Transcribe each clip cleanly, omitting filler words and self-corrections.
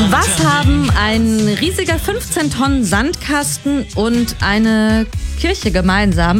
Was haben ein riesiger 15 Tonnen Sandkasten und eine Kirche gemeinsam?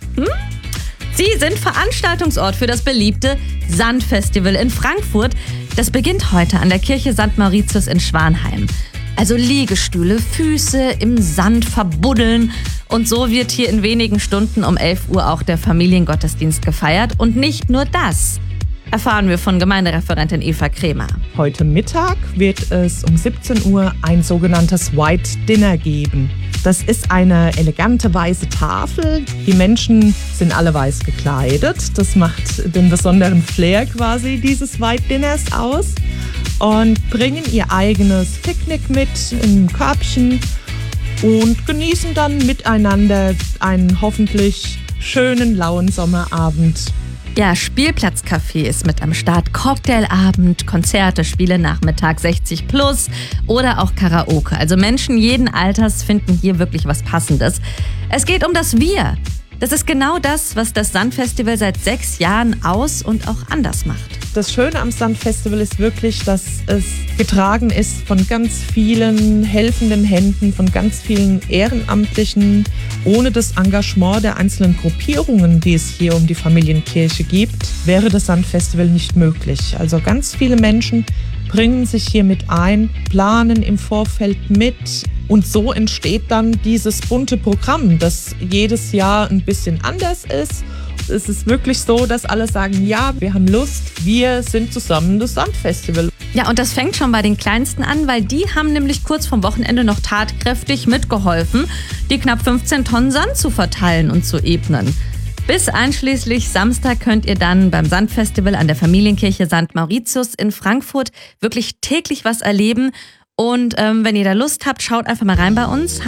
Sie sind Veranstaltungsort für das beliebte Sandfestival in Frankfurt. Das beginnt heute an der Kirche St. Mauritius in Schwanheim. Also Liegestühle, Füße im Sand verbuddeln. Und so wird hier in wenigen Stunden um 11 Uhr auch der Familiengottesdienst gefeiert. Und nicht nur das, erfahren wir von Gemeindereferentin Eva Kremer. Heute Mittag wird es um 17 Uhr ein sogenanntes White Dinner geben. Das ist eine elegante weiße Tafel. Die Menschen sind alle weiß gekleidet. Das macht den besonderen Flair quasi dieses White Dinners aus. Und bringen ihr eigenes Picknick mit im Körbchen und genießen dann miteinander einen hoffentlich schönen, lauen Sommerabend. Ja, Spielplatzcafé ist mit am Start, Cocktailabend, Konzerte, Spiele Nachmittag 60 plus oder auch Karaoke. Also Menschen jeden Alters finden hier wirklich was Passendes. Es geht um das Wir. Das ist genau das, was das Sandfestival seit 6 Jahren aus und auch anders macht. Das Schöne am Sandfestival ist wirklich, dass es getragen ist von ganz vielen helfenden Händen, von ganz vielen Ehrenamtlichen. Ohne das Engagement der einzelnen Gruppierungen, die es hier um die Familienkirche gibt, wäre das Sandfestival nicht möglich. Also ganz viele Menschen bringen sich hier mit ein, planen im Vorfeld mit. Und so entsteht dann dieses bunte Programm, das jedes Jahr ein bisschen anders ist. Es ist wirklich so, dass alle sagen, ja, wir haben Lust, wir sind zusammen das Sandfestival. Ja, und das fängt schon bei den Kleinsten an, weil die haben nämlich kurz vorm Wochenende noch tatkräftig mitgeholfen, die knapp 15 Tonnen Sand zu verteilen und zu ebnen. Bis einschließlich Samstag könnt ihr dann beim Sandfestival an der Familienkirche St. Mauritius in Frankfurt wirklich täglich was erleben. Und wenn ihr da Lust habt, schaut einfach mal rein bei uns,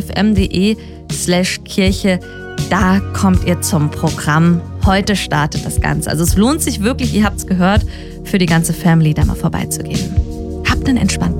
harmonyfm.de/Kirche. Da kommt ihr zum Programm. Heute startet das Ganze. Also es lohnt sich wirklich, ihr habt es gehört, für die ganze Family da mal vorbeizugehen. Habt einen entspannten